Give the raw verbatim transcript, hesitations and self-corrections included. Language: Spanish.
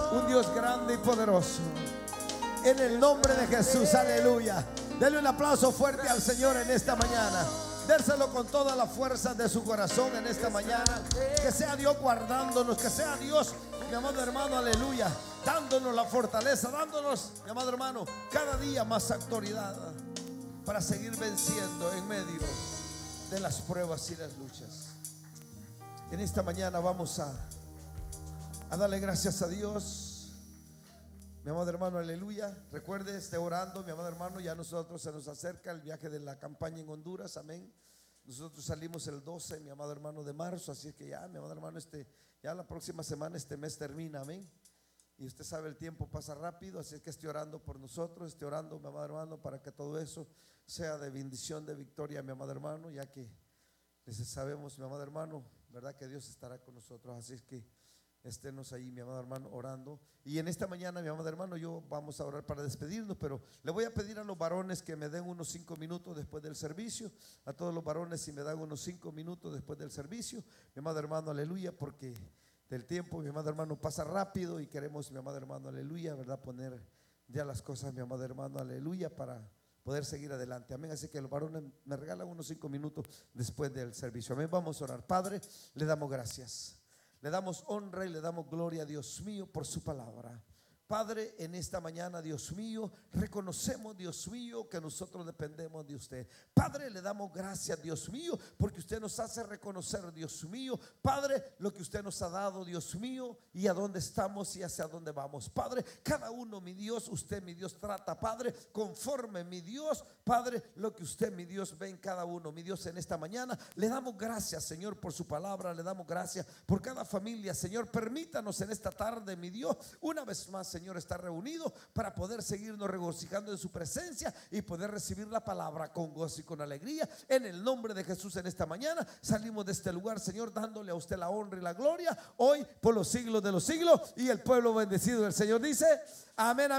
un Dios grande y poderoso. En el nombre de Jesús, aleluya. Denle un aplauso fuerte al Señor en esta mañana. Dérselo con toda la fuerza de su corazón en esta mañana. Que sea Dios guardándonos, que sea Dios, mi amado hermano, aleluya, dándonos la fortaleza, dándonos, mi amado hermano, cada día más autoridad para seguir venciendo en medio de las pruebas y las luchas. En esta mañana vamos a, a darle gracias a Dios. Mi amado hermano, aleluya. Recuerde, esté orando, mi amado hermano. Ya nosotros se nos acerca el viaje de la campaña en Honduras, amén. Nosotros salimos el doce, mi amado hermano, de marzo. Así es que ya, mi amado hermano, este, ya la próxima semana este mes termina, amén. Y usted sabe, el tiempo pasa rápido. Así es que esté orando por nosotros, esté orando, mi amado hermano, para que todo eso sea de bendición, de victoria, mi amado hermano. Ya que sabemos, mi amado hermano, verdad que Dios estará con nosotros. Así es que esténos ahí, mi amado hermano, orando. Y en esta mañana, mi amado hermano, yo vamos a orar para despedirnos, pero le voy a pedir a los varones que me den unos cinco minutos después del servicio. A todos los varones, si me dan unos cinco minutos después del servicio, mi amado hermano, aleluya, porque del tiempo, mi amado hermano, pasa rápido y queremos, mi amado hermano, aleluya, verdad, poner ya las cosas, mi amado hermano, aleluya, para poder seguir adelante, amén. Así que los varones me regalan unos cinco minutos después del servicio, amén. Vamos a orar. Padre, le damos gracias, le damos honra y le damos gloria a Dios mío por su palabra. Padre, en esta mañana, Dios mío, reconocemos, Dios mío, que nosotros dependemos de usted. Padre, le damos gracias, Dios mío, porque usted nos hace reconocer, Dios mío, Padre, lo que usted nos ha dado, Dios mío, y a dónde estamos y hacia dónde vamos. Padre, cada uno, mi Dios, usted, mi Dios, trata, Padre, conforme, mi Dios, Padre, lo que usted, mi Dios, ve en cada uno, mi Dios, en esta mañana. Le damos gracias, Señor, por su palabra. Le damos gracias por cada familia, Señor. Permítanos en esta tarde, mi Dios, una vez más, Señor, estar reunidos para poder seguirnos regocijando en su presencia y poder recibir la palabra con gozo y con alegría. En el nombre de Jesús, en esta mañana salimos de este lugar, Señor, dándole a usted la honra y la gloria hoy por los siglos de los siglos. Y el pueblo bendecido del Señor dice amén, amén.